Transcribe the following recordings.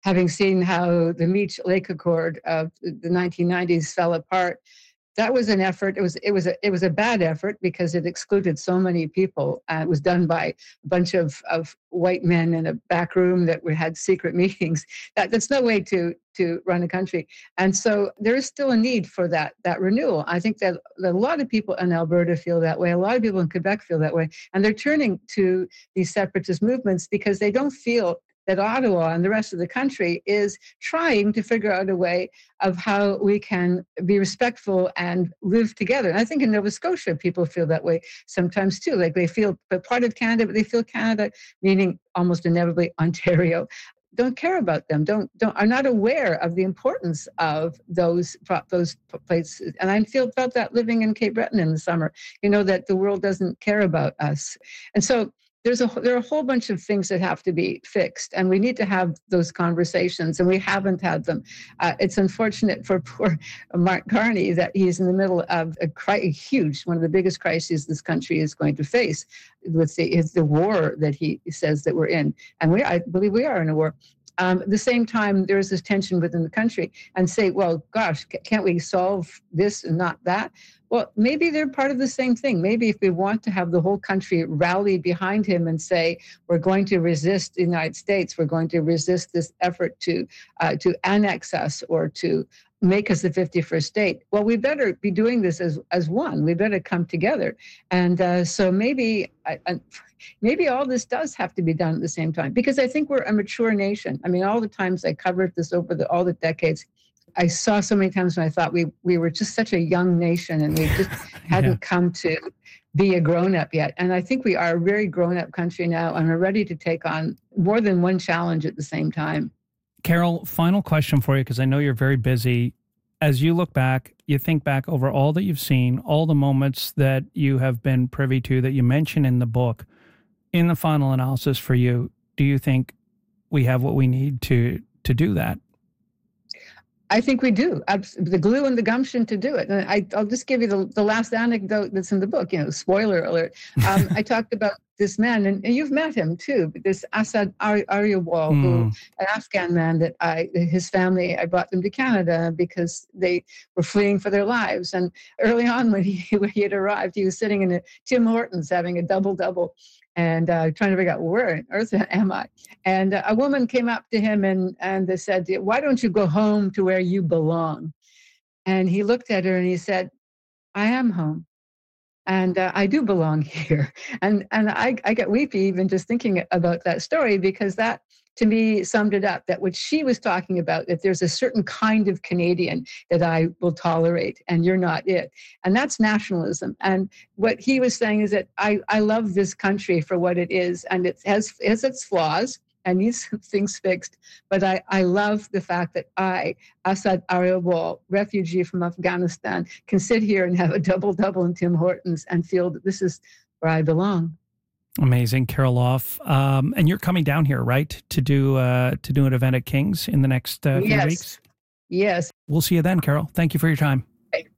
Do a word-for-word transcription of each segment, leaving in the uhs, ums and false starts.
having seen how the Meech Lake Accord of the nineteen nineties fell apart, that was an effort. It was it was a it was a bad effort because it excluded so many people. Uh, it was done by a bunch of, of white men in a back room that we had secret meetings. That that's no way to to run a country. And so there is still a need for that that renewal. I think that, that a lot of people in Alberta feel that way. A lot of people in Quebec feel that way, and they're turning to these separatist movements because they don't feel that Ottawa and the rest of the country is trying to figure out a way of how we can be respectful and live together. And I think in Nova Scotia, people feel that way sometimes too. Like they feel part of Canada, but they feel Canada, meaning almost inevitably Ontario, don't care about them, don't don't are not aware of the importance of those those places. And I feel felt that living in Cape Breton in the summer, you know, that the world doesn't care about us. And so There's a, there are a whole bunch of things that have to be fixed, and we need to have those conversations, and we haven't had them. Uh, it's unfortunate for poor Mark Carney that he's in the middle of a, cri- a huge, one of the biggest crises this country is going to face with the, is the war that he says that we're in. And we, I believe we are in a war. Um, at the same time, there is this tension within the country and say, well, gosh, can't we solve this and not that? Well, maybe they're part of the same thing. Maybe if we want to have the whole country rally behind him and say, we're going to resist the United States, we're going to resist this effort to uh, to annex us or to make us the fifty-first state. Well, we better be doing this as as one. We better come together. And uh, so maybe I, I, maybe all this does have to be done at the same time, because I think we're a mature nation. I mean, all the times I covered this over the, all the decades, I saw so many times when I thought we we were just such a young nation and we just hadn't yeah. come to be a grown-up yet. And I think we are a very grown-up country now, and we're ready to take on more than one challenge at the same time. Carol, final question for you, because I know you're very busy. As you look back, you think back over all that you've seen, all the moments that you have been privy to that you mention in the book, in the final analysis for you, do you think we have what we need to to do that? I think we do. The glue and the gumption to do it. And I, I'll just give you the, the last anecdote that's in the book, you know, spoiler alert. Um, I talked about this man, and, and you've met him too, this Asad Aryawal, mm. who, an Afghan man that I, his family, I brought them to Canada because they were fleeing for their lives. And early on when he, when he had arrived, he was sitting in a Tim Hortons having a double-double and uh, trying to figure out, where on earth am I? And uh, a woman came up to him and, and they said, why don't you go home to where you belong? And he looked at her and he said, I am home. And uh, I do belong here. And and I, I get weepy even just thinking about that story, because that, to me, summed it up, that what she was talking about, that there's a certain kind of Canadian that I will tolerate and you're not it. And that's nationalism. And what he was saying is that I, I love this country for what it is, and it has, it has its flaws and needs things fixed. But I, I love the fact that I, Asad Aryawal, refugee from Afghanistan, can sit here and have a double-double in Tim Hortons and feel that this is where I belong. Amazing, Carol Loff. Um, and you're coming down here, right, to do uh, to do an event at King's in the next uh, few yes. weeks? Yes. We'll see you then, Carol. Thank you for your time. Okay.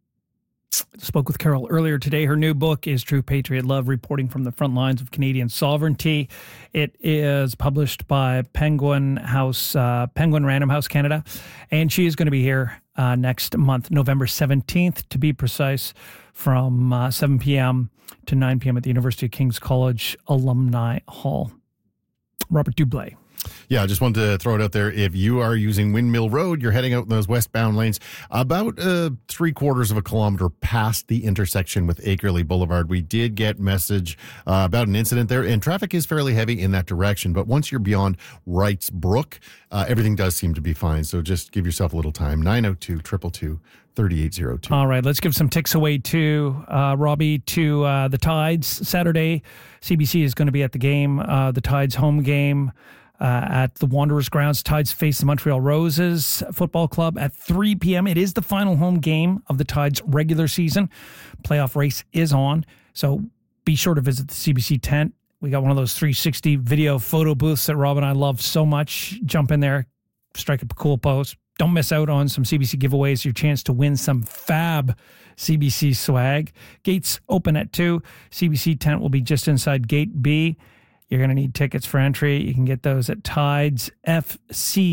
Spoke with Carol earlier today. Her new book is True Patriot Love, Reporting from the Front Lines of Canadian Sovereignty. It is published by Penguin House, uh, Penguin Random House Canada, and she is going to be here uh, next month, November seventeenth, to be precise, from uh, seven p.m. to nine p.m. at the University of King's College Alumni Hall. Robert Dublé. Yeah, I just wanted to throw it out there. If you are using Windmill Road, you're heading out in those westbound lanes, about uh, three quarters of a kilometer past the intersection with Acreley Boulevard. We did get message uh, about an incident there, and traffic is fairly heavy in that direction. But once you're beyond Wrights Brook, uh, everything does seem to be fine. So just give yourself a little time. nine oh two, two two two, three eight zero two. All right, let's give some ticks away too, uh, Robbie, to uh, the Tides Saturday. C B C is going to be at the game, uh, the Tides home game. Uh, at the Wanderers grounds. Tides face the Montreal Roses Football Club at three p.m. It is the final home game of the Tides regular season. Playoff race is on, so be sure to visit the C B C tent. We got one of those three sixty video photo booths that Rob and I love so much. Jump in there, strike up a cool pose. Don't miss out on some C B C giveaways, your chance to win some fab C B C swag. Gates open at two. C B C tent will be just inside Gate B. You're going to need tickets for entry. You can get those at Tides F C